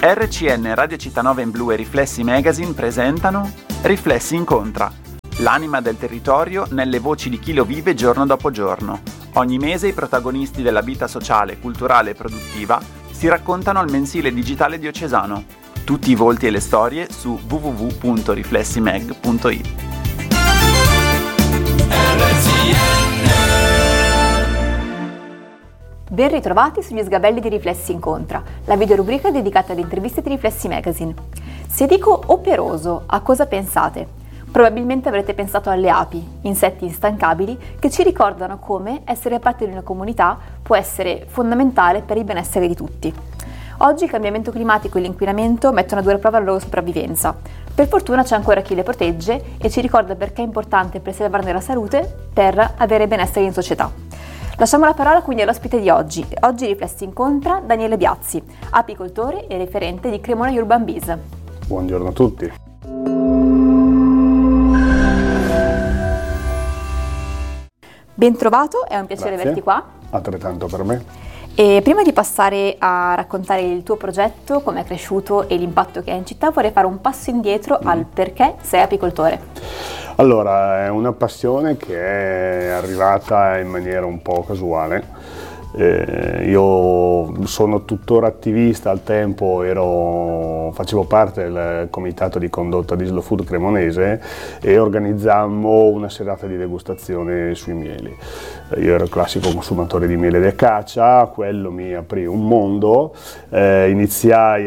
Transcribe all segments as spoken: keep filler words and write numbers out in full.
R C N Radio Città nove in Blu e Riflessi Magazine presentano Riflessi Incontra, l'anima del territorio nelle voci di chi lo vive giorno dopo giorno. Ogni mese i protagonisti della vita sociale, culturale e produttiva si raccontano al mensile digitale diocesano. Tutti i volti e le storie su w w w punto riflessimag punto i t. Ben ritrovati sugli sgabelli di Riflessi Incontra, la videorubrica dedicata alle interviste di Riflessi Magazine. Se dico operoso, a cosa pensate? Probabilmente avrete pensato alle api, insetti instancabili che ci ricordano come essere parte di una comunità può essere fondamentale per il benessere di tutti. Oggi il cambiamento climatico e l'inquinamento mettono a dura prova la loro sopravvivenza. Per fortuna c'è ancora chi le protegge e ci ricorda perché è importante preservarne la salute per avere benessere in società. Lasciamo la parola quindi all'ospite di oggi. Oggi Riflessi incontra Daniele Biazzi, apicoltore e referente di Cremona Urban Bees. Buongiorno a tutti. Ben trovato, è un piacere Grazie. averti qua. Altrettanto per me. E prima di passare a raccontare il tuo progetto, come è cresciuto e l'impatto che ha in città, vorrei fare un passo indietro mm. al perché sei apicoltore. Allora, è una passione che è arrivata in maniera un po' casuale. Eh, io sono tuttora attivista, al tempo ero, facevo parte del comitato di condotta di Slow Food Cremonese e organizzammo una serata di degustazione sui mieli. Io ero il classico consumatore di miele di acacia, quello mi aprì un mondo, eh, iniziai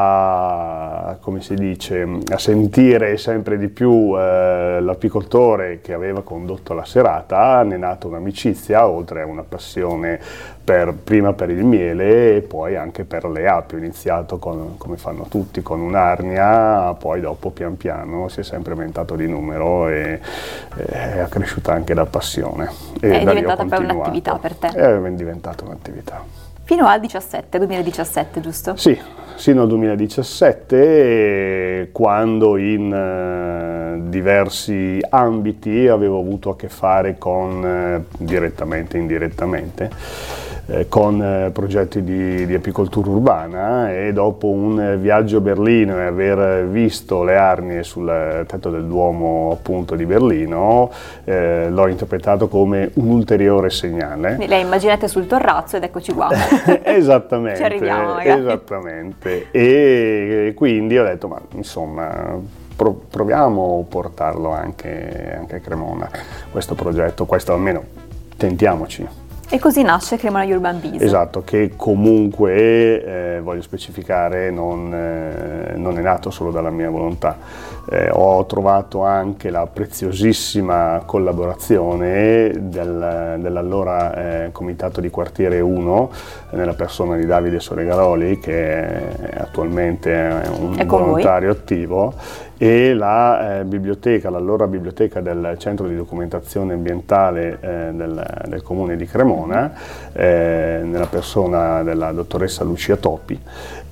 a, come si dice, a sentire sempre di più eh, l'apicoltore che aveva condotto la serata, ne è nata un'amicizia, oltre a una passione per, prima per il miele e poi anche per le api. Ho iniziato con, come fanno tutti, con un'arnia, poi dopo pian piano si è sempre aumentato di numero e, e è cresciuta anche la passione. E è diventata poi un'attività per te? È diventata un'attività. Fino al diciassette, duemiladiciassette, giusto? Sì, fino al duemiladiciassette, quando in eh, diversi ambiti avevo avuto a che fare con, eh, direttamente e indirettamente, eh, con eh, progetti di, di apicoltura urbana, e dopo un viaggio a Berlino e aver visto le arnie sul tetto del Duomo appunto di Berlino, eh, l'ho interpretato come un ulteriore segnale. Le immaginate sul terrazzo ed eccoci qua. Esattamente, ci arriviamo magari. Esattamente, e quindi ho detto, ma insomma, pro- proviamo a portarlo anche, anche a Cremona, questo progetto, questo almeno tentiamoci. E così nasce Cremona Urban Bees. Esatto, che comunque, eh, voglio specificare, non, eh, non è nato solo dalla mia volontà. Eh, ho trovato anche la preziosissima collaborazione del, dell'allora eh, Comitato di Quartiere uno, eh, nella persona di Davide Soregaroli, che è attualmente è un è volontario attivo, e la eh, biblioteca, l'allora biblioteca del Centro di Documentazione Ambientale eh, del, del Comune di Cremona, eh, nella persona della dottoressa Lucia Topi,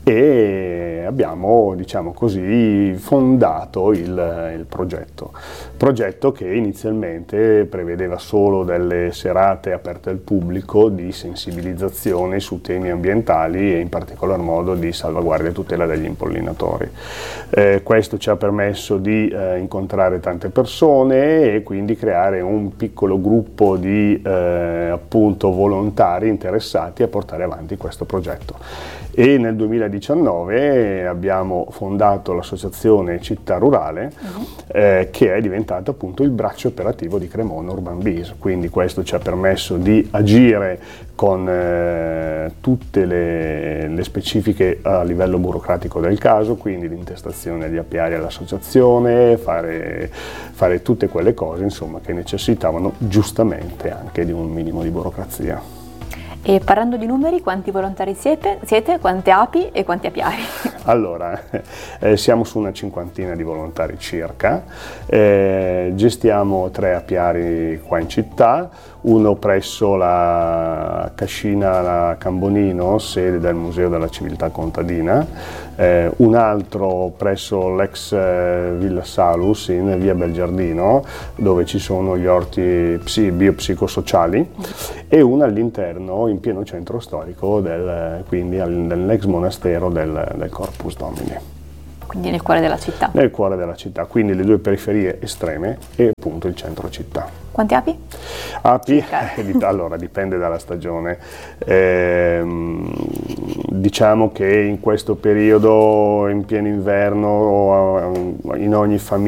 e abbiamo, diciamo così, fondato il, il progetto. Progetto che inizialmente prevedeva solo delle serate aperte al pubblico di sensibilizzazione su temi ambientali e in particolar modo di salvaguardia e tutela degli impollinatori. Eh, questo ci ha permesso di eh, incontrare tante persone e quindi creare un piccolo gruppo di eh, appunto volontari interessati a portare avanti questo progetto. E nel duemiladiciannove abbiamo fondato l'associazione Città Rurale, uh-huh. eh, che è diventata appunto il braccio operativo di Cremona Urban Bees. Quindi questo ci ha permesso di agire con eh, tutte le, le specifiche a livello burocratico del caso, quindi l'intestazione agli apiari all'associazione, fare, fare tutte quelle cose insomma che necessitavano giustamente anche di un minimo di burocrazia. E parlando di numeri, quanti volontari siete, siete quante api e quanti apiari? Allora, eh, siamo su una cinquantina di volontari circa, eh, gestiamo tre apiari qua in città, uno presso la Cascina Cambonino, sede del Museo della Civiltà Contadina, eh, un altro presso l'ex eh, Villa Salus in via Belgiardino, dove ci sono gli orti psi, biopsicosociali, e uno all'interno in pieno centro storico, del, quindi nell'ex monastero del, del Corpo Opus Domini. Quindi nel cuore della città. Nel cuore della città, quindi le due periferie estreme e appunto il centro città. Quante api? Api, eh, allora dipende dalla stagione. Eh, diciamo che in questo periodo, in pieno inverno, in ogni famiglia